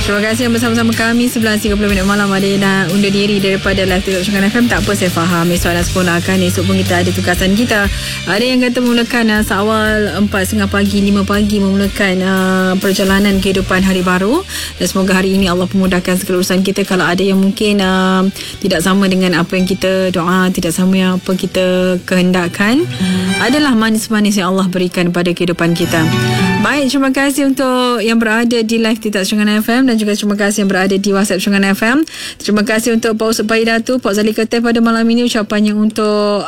Terima kasih yang bersama-sama kami 11.30 malam. Ada yang dah undur diri daripada live TikTok Shongan FM. Tak apa, saya faham esok dah sekolah kan. Esok pun kita ada tugasan kita. Ada yang kata memulakan seawal 4.30 pagi 5 pagi memulakan perjalanan kehidupan hari baru. Dan semoga hari ini Allah pemudahkan segala urusan kita. Kalau ada yang mungkin tidak sama dengan apa yang kita doa, tidak sama yang apa kita kehendakkan, adalah manis-manis yang Allah berikan pada kehidupan kita. Baik, terima kasih untuk yang berada di live TikTok Shongan FM dan juga terima kasih yang berada di WhatsApp Shongan FM. Terima kasih untuk Pak Ustaz Paidatu, Pak Zali Keteh pada malam ini. Ucapannya untuk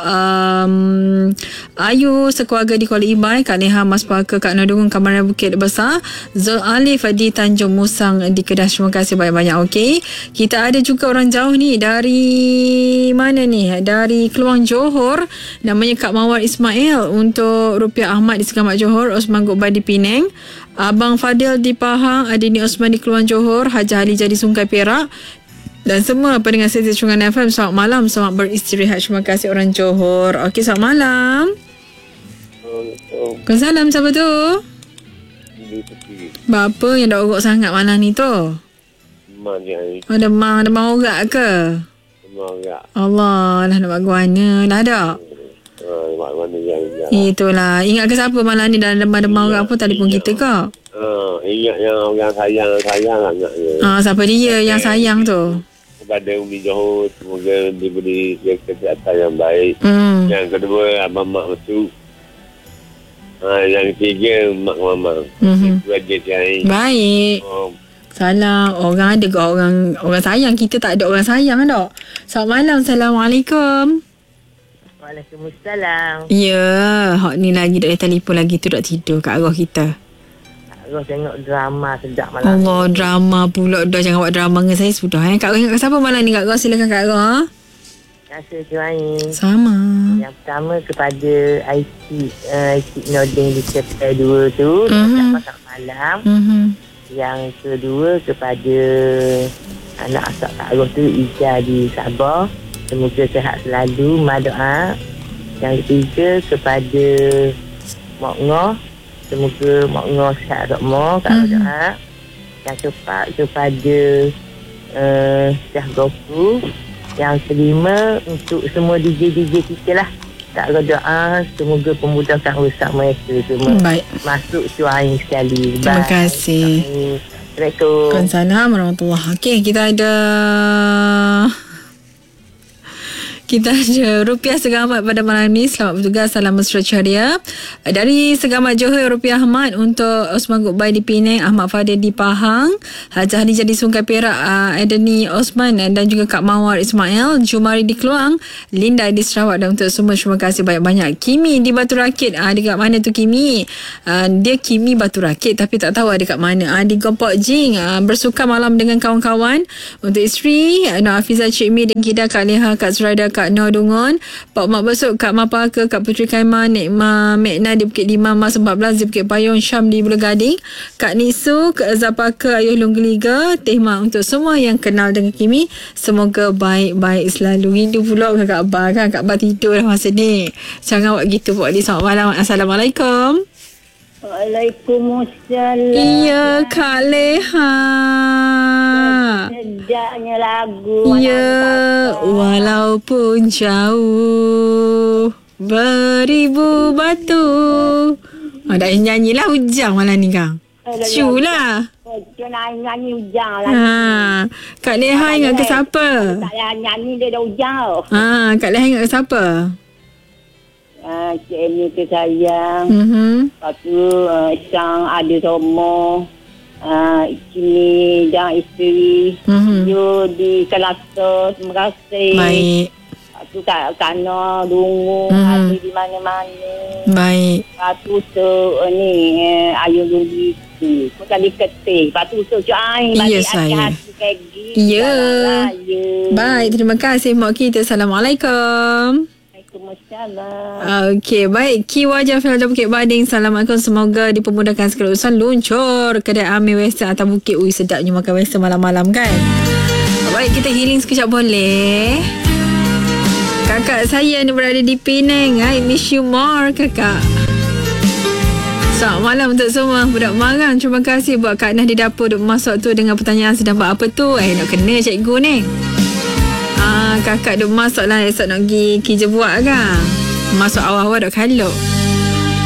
Ayu sekeluarga di Kuala Ibai, Kak Neha Mas Paka, Kak Nodungun Kamaran Bukit Besar, Zul Alif di Tanjung Musang di Kedah. Terima kasih banyak-banyak. Okey, kita ada juga orang jauh ni, dari mana ni? Dari Keluang Johor, namanya Kak Mawar Ismail. Untuk Rupiah Ahmad di Segamat Johor, Osman Gokbai di Penang, Abang Fadil di Pahang, Adini Osman di Keluang Johor, Haji Ali jadi Sungai Perak, dan semua pendengar setia Shongan FM. Selamat malam, selamat beristirahat. Terima kasih orang Johor. Okey, selamat malam. Waalaikumsalam. Siapa tu? Bapa yang dah orok sangat malam ni tu? Demam orat ke? Demam orat. Allah lah, nak buat guana lah tak? Itulah. Ingat ke siapa malam ni dalam demam orat pun telefon kita ke? Ingat yang orang sayang ingatnya. Siapa dia yang sayang tu? Kepada Umi Johor, semoga diberi kesihatan yang baik. Yang kedua, Abang Mak Masuk. Yang ketiga, Mak Mama. Itu aja saya. Baik. Salam. Orang ada ke orang sayang? Kita tak ada orang sayang tak? Selamat malam. Assalamualaikum. Waalaikumsalam. Ya, hak ni lagi tak ada telefon lagi tu, tak tidur kat arwah kita. Arwah tengok drama sedap malam. Allah, drama pula dah. Jangan buat drama dengan saya sudah. Kak Arwah ingat siapa malam ni Kak Arwah? Silakan Kak Arwah. Terima kasih Tuan. Sama. Yang pertama kepada IT Nordin di Chapter 2 tu, selamat malam. Yang kedua kepada anak asal Kak Arwah tu, Ija di Sabah, semoga sihat selalu, doa. Yang ketiga kepada Mak Ngoh, semoga Mak Ngoh sihat semua, Kak doa. Yang keempat kepada Syah Goku. Yang kelima untuk semua DJ kita lah, Kak doa semoga pemudahkan urusan mereka semua. Baik. Masuk suain sekali. Terima kasih. Assalamualaikum. Waalaikumsalam warahmatullahi. Okey, kita ada Rupiah Segamat pada malam ni. Selamat bertugas, salam mesra ceria. Dari Segamat Johor, Rupiah Ahmad. Untuk Osman Gokbai di Penang, Ahmad Fadil di Pahang, Haji Ali jadi Sungai Perak, Adeni Osman dan juga Kak Mawar Ismail, Jumari di Keluang, Linda di Sarawak. Dan untuk semua, terima kasih banyak-banyak. Kimi di Batu Rakit, dekat mana tu Kimi? Dia Kimi Batu Rakit tapi tak tahu ada kat mana. Di Gompok Jing, bersuka malam dengan kawan-kawan. Untuk isteri Nur Hafizah, Cik Mi dan Gida, Kak Leha, Kak Zuraida, Kak Nodungun, Pak Mak Besuk, Kak Mapaka, Kak Putri Kaiman, Nikma Mekna di Bukit Lima, Mas 14 di Bukit Payung, Syam di Bulu Gading, Kak Nisu, Kak Zapaka, Ayuh Lunggeliga, Teh Mak. Untuk semua yang kenal dengan Kimi, semoga baik-baik selalu. Rindu pula dengan Kak Bar kan? Kak Bar tidur dah masa ni. Jangan buat gitu Pak Ali. Selamat malam. Assalamualaikum. Waalaikumsalam. Iya, Kak Leha. Sedapnya lagu. Ya, walaupun jauh beribu batu. Dah nyanyilah hujang malam ni Kang. Culah. Nyanyi hujang lah. Kak Leha ingat ke siapa? Tak payah nyanyi dia dah hujang. Kak Leha ingat ke siapa? Cik Emi tu sayang. Lepas tu Sang ada Somo, Kimi dan isteri. You di Kelasa. Terima kasih. Baik. Lepas tu Kak Noh Dungu ada di mana-mana. Baik. Lepas tu ni Ayu Luli tu kali ketih. Lepas tu Cik Ain balik hati-hati pagi. Ya. Baik, terima kasih mak kita. Assalamualaikum. Okey, baik. Ki Wajah Felda Bukit Bading, Assalamualaikum. Semoga dipermudahkan segala urusan. Luncur kedai Amir Western atau Bukit. Ui, sedapnya makan Western malam-malam kan. Baik, kita healing sekejap boleh? Kakak saya ni berada di Penang. I miss you more kakak. Selamat malam untuk semua budak marang. Terima kasih buat Kak Nah di dapur duk masak tu dengan pertanyaan sedang buat apa tu. Nak kena cikgu ni. Kakak duk masak lah, esok nak pergi kerja buat kan. Masuk awal-awal duk kaluk.